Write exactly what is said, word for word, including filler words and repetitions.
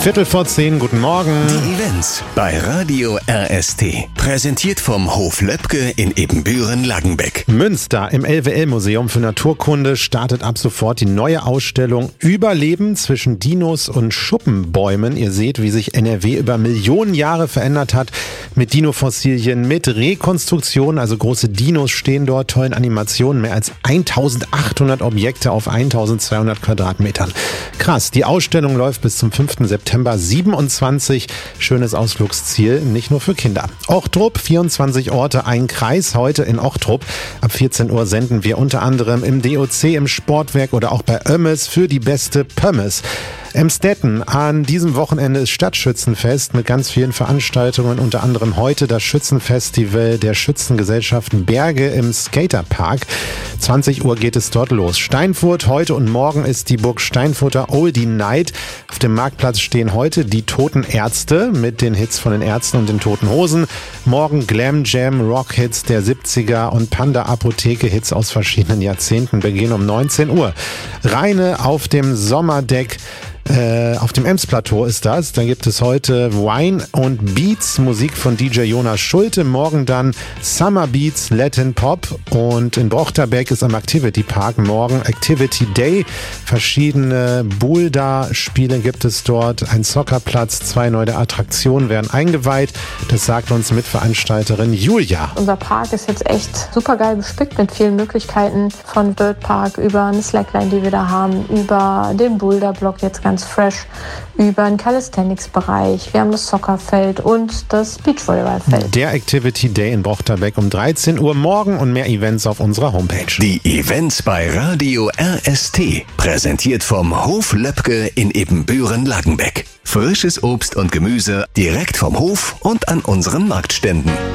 Viertel vor zehn, guten Morgen. Die Events bei Radio R S T. Präsentiert vom Hof Löpke in Ebenbüren-Langenbeck. Münster im L W L-Museum für Naturkunde startet ab sofort die neue Ausstellung Überleben zwischen Dinos und Schuppenbäumen. Ihr seht, wie sich N R W über Millionen Jahre verändert hat mit Dinofossilien, mit Rekonstruktionen. Also große Dinos stehen dort, tollen Animationen, mehr als eintausendachthundert Objekte auf eintausendzweihundert Quadratmetern. Krass, die Ausstellung läuft bis zum fünften September siebenundzwanzig. Schönes Ausflugsziel, nicht nur für Kinder. Ochtrup, vierundzwanzig Orte, ein Kreis. Heute in Ochtrup. Ab vierzehn Uhr senden wir unter anderem im D O C, im Sportwerk oder auch bei Oemmes für die beste Pommes. Emstetten, an diesem Wochenende ist Stadtschützenfest mit ganz vielen Veranstaltungen, unter anderem heute das Schützenfestival der Schützengesellschaften Berge im Skaterpark. zwanzig Uhr geht es dort los. Steinfurt, heute und morgen ist die Burg Steinfurter Oldie Night. Auf dem Marktplatz stehen heute die Toten Ärzte mit den Hits von den Ärzten und den Toten Hosen. Morgen Glam Jam, Rock-Hits der siebziger und Panda-Apotheke-Hits aus verschiedenen Jahrzehnten beginnen um neunzehn Uhr. Reine auf dem Sommerdeck. Äh, auf dem Ems-Plateau ist das. Da gibt es heute Wine und Beats, Musik von D J Jonas Schulte. Morgen dann Summer Beats, Latin Pop. Und in Brochterbeck ist am Activity Park morgen Activity Day. Verschiedene Boulder-Spiele gibt es dort. Ein Soccerplatz, zwei neue Attraktionen werden eingeweiht. Das sagt uns Mitveranstalterin Julia. Unser Park ist jetzt echt super geil bespickt mit vielen Möglichkeiten. Von Dirtpark über eine Slackline, die wir da haben, über den Boulderblock jetzt ganz fresh, über den Calisthenics-Bereich. Wir haben das Soccerfeld und das Beachvolleyballfeld. Der Activity Day in Brochterbeck um dreizehn Uhr morgen und mehr Events auf unserer Homepage. Die Events bei Radio R S T. Präsentiert vom Hof Löpke in Ebenbüren-Langenbeck. Frisches Obst und Gemüse direkt vom Hof und an unseren Marktständen.